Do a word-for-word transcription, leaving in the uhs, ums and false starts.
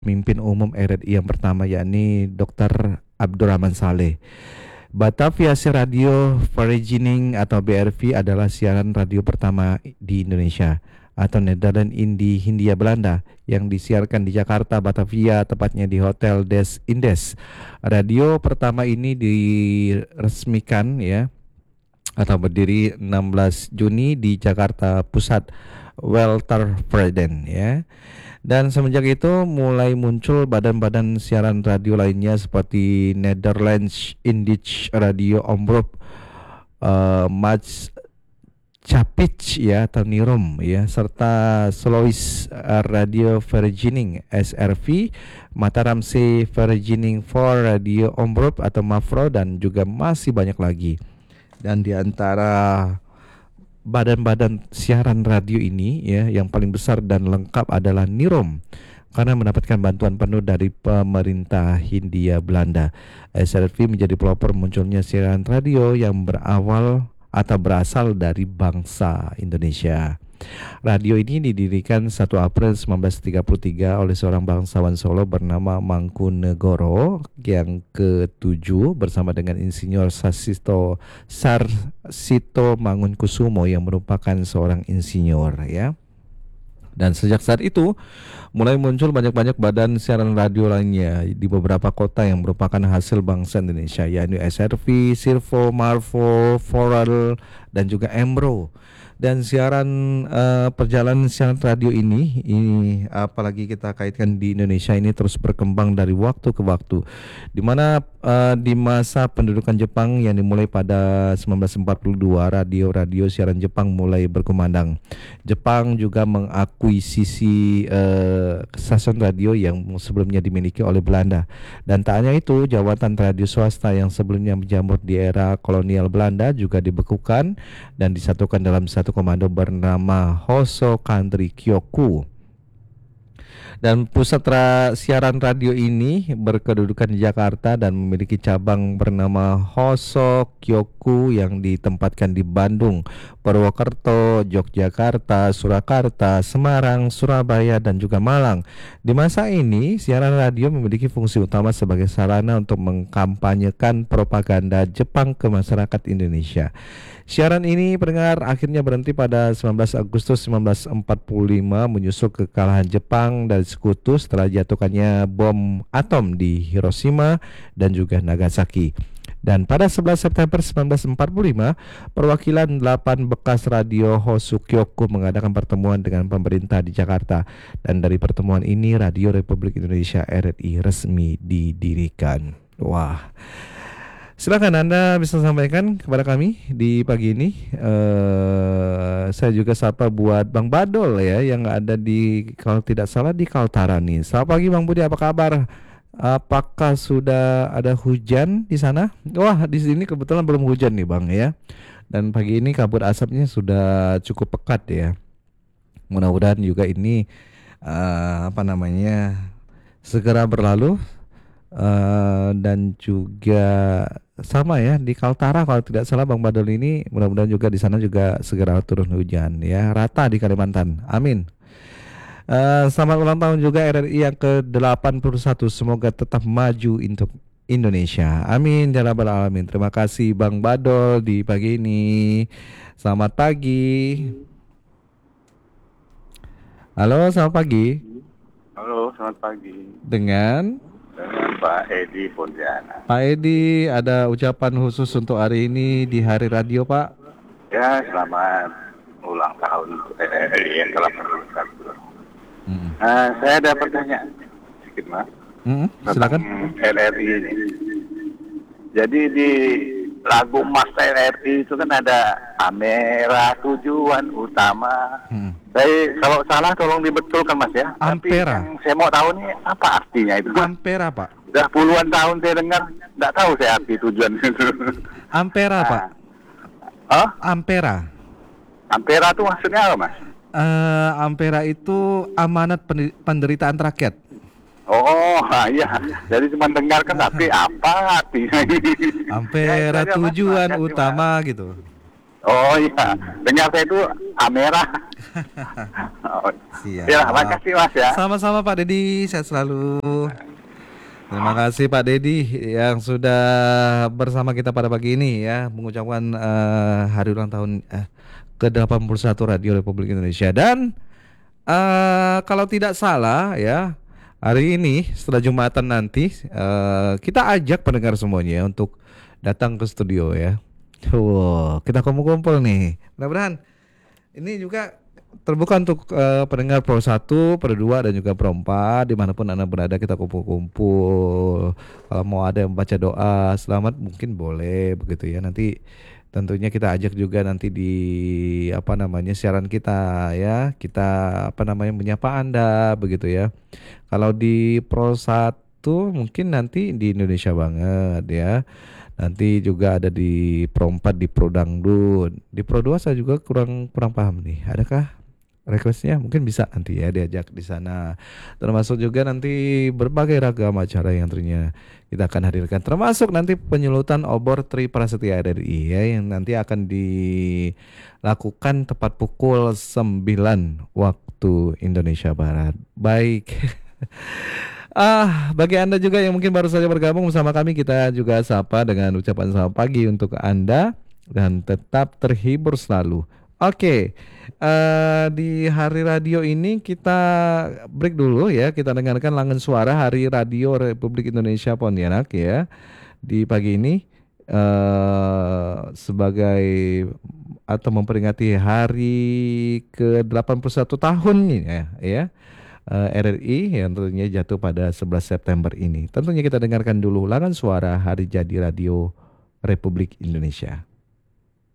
Pemimpin Umum R R I yang pertama yakni dokter Abdurrahman Saleh. Batavia Radio Vereeniging atau B R V adalah siaran radio pertama di Indonesia atau Nederland Indie Hindia Belanda yang disiarkan di Jakarta, Batavia, tepatnya di Hotel Des Indes. Radio pertama ini diresmikan ya atau berdiri enam belas Juni di Jakarta Pusat, Weltervreden ya. Dan semenjak itu mulai muncul badan-badan siaran radio lainnya seperti Netherlands Indische Radio Omroep, uh, Mats Capich ya atau Nirom ya, serta Sulawesi Radio Vereeniging S R V, Mataramse Vereeniging for Radio Omroep atau Mafro, dan juga masih banyak lagi. Dan di antara badan-badan siaran radio ini ya, yang paling besar dan lengkap adalah Nirom karena mendapatkan bantuan penuh dari pemerintah Hindia Belanda. S R V menjadi pelopor munculnya siaran radio yang berawal atau berasal dari bangsa Indonesia. Radio ini didirikan satu April seribu sembilan ratus tiga puluh tiga oleh seorang bangsawan Solo bernama Mangkunegoro yang ketujuh bersama dengan Insinyur Sasito Sarsito Mangunkusumo yang merupakan seorang insinyur ya. Dan sejak saat itu mulai muncul banyak-banyak badan siaran radio lainnya di beberapa kota yang merupakan hasil bangsa Indonesia, yakni S R V, Sirvo, Marvo, Foral, dan juga Embro. Dan siaran uh, perjalanan siaran radio ini, ini apalagi kita kaitkan di Indonesia ini terus berkembang dari waktu ke waktu. Di mana uh, di masa pendudukan Jepang yang dimulai pada seribu sembilan ratus empat puluh dua, radio-radio siaran Jepang mulai berkumandang. Jepang juga mengakuisisi uh, stasiun radio yang sebelumnya dimiliki oleh Belanda. Dan tak hanya itu, jabatan radio swasta yang sebelumnya menjamur di era kolonial Belanda juga dibekukan dan disatukan dalam satu komando bernama Hoso Country Kyoku. Dan pusat ra- siaran radio ini berkedudukan di Jakarta dan memiliki cabang bernama Hoso Kyoku yang ditempatkan di Bandung, Purwokerto, Yogyakarta, Surakarta, Semarang, Surabaya, dan juga Malang. Di masa ini, siaran radio memiliki fungsi utama sebagai sarana untuk mengkampanyekan propaganda Jepang ke masyarakat Indonesia. Siaran ini pendengar akhirnya berhenti pada sembilan belas Agustus seribu sembilan ratus empat puluh lima menyusul kekalahan Jepang dari sekutu setelah jatuhkannya bom atom di Hiroshima dan juga Nagasaki. Dan pada sebelas September seribu sembilan ratus empat puluh lima, perwakilan delapan bekas radio Hoso Kyoku mengadakan pertemuan dengan pemerintah di Jakarta. Dan dari pertemuan ini Radio Republik Indonesia R R I resmi didirikan. Wah. Silakan Anda bisa sampaikan kepada kami di pagi ini. Uh, saya juga sapa buat Bang Badol ya yang ada di, kalau tidak salah, di Kaltara nih. Selamat pagi Bang Budi, apa kabar? Apakah sudah ada hujan di sana? Wah, di sini kebetulan belum hujan nih Bang ya. Dan pagi ini kabut asapnya sudah cukup pekat ya. Mudah-mudahan juga ini uh, apa namanya segera berlalu. Uh, dan juga sama ya di Kaltara kalau tidak salah Bang Badol ini, mudah-mudahan juga di sana juga segera turun hujan ya, rata di Kalimantan. Amin. Uh, selamat ulang tahun juga R R I yang ke delapan puluh satu, semoga tetap maju untuk Indonesia. Amin ya rabbal alamin. Terima kasih Bang Badol di pagi ini. Selamat pagi. Halo, selamat pagi. Halo, selamat pagi. Dengan Dengan Pak Edi Pontianak. Pak Edi, ada ucapan khusus untuk hari ini di Hari Radio, Pak? Ya, selamat ulang tahun R R I yang ke delapan puluh satu. Hmm. Nah, saya ada pertanyaan sedikit, Mas. Hmm, silakan. R R I ini. Jadi di lagu Mas R R I itu kan ada Ampera tujuan utama. Hmm. Saya kalau salah tolong dibetulkan Mas ya. Ampera. Tapi yang saya mau tahu nih apa artinya itu? Ampera Pak. Sudah puluhan tahun saya dengar, nggak tahu saya arti tujuan itu. Ampera nah. Pak. Oh? Ampera. Ampera itu maksudnya apa Mas? Uh, Ampera itu amanat penderitaan rakyat. Oh iya, jadi cuma dengarkan tapi apa artinya? Ampera ya, tujuan mas, utama mas. gitu. Oh iya, dengar saya itu Amera. Oh, Siap. ya, makasih Mas ya. Sama-sama Pak Dedi, sehat selalu. Terima kasih Pak Dedi yang sudah bersama kita pada pagi ini ya, mengucapkan eh, hari ulang tahun eh, ke delapan puluh satu Radio Republik Indonesia. Dan eh, kalau tidak salah ya, hari ini setelah Jumatan nanti eh, kita ajak pendengar semuanya untuk datang ke studio ya. Wow, kita kumpul-kumpul nih. Mudah-mudahan ini juga terbuka untuk eh, pendengar Pro satu, Pro dua dan juga Pro empat, dimanapun Anda berada kita kumpul-kumpul. Kalau mau ada yang baca doa selamat mungkin boleh begitu ya. Nanti tentunya kita ajak juga nanti di apa namanya siaran kita ya. Kita apa namanya menyapa Anda begitu ya. Kalau di Pro satu mungkin nanti di Indonesia banget ya. Nanti juga ada di Pro empat di Pro Dangdut. Di Pro dua saya juga kurang kurang paham nih. Adakah requestnya? Mungkin bisa nanti ya diajak di sana. Termasuk juga nanti berbagai ragam acara yang tentunya kita akan hadirkan. Termasuk nanti penyulutan obor Tri Prasetya R R I ya yang nanti akan dilakukan tepat pukul sembilan waktu Indonesia Barat. Baik. Ah, bagi Anda juga yang mungkin baru saja bergabung bersama kami, kita juga sapa dengan ucapan selamat pagi untuk Anda dan tetap terhibur selalu. Oke, eh, di hari radio ini kita break dulu ya, kita dengarkan Langen Suara Hari Radio Republik Indonesia Pontianak ya di pagi ini eh, sebagai atau memperingati hari ke delapan puluh satu tahun ya, ya. Uh, R R I yang tentunya jatuh pada sebelas September ini. Tentunya kita dengarkan dulu Langen Suara Hari Jadi Radio Republik Indonesia.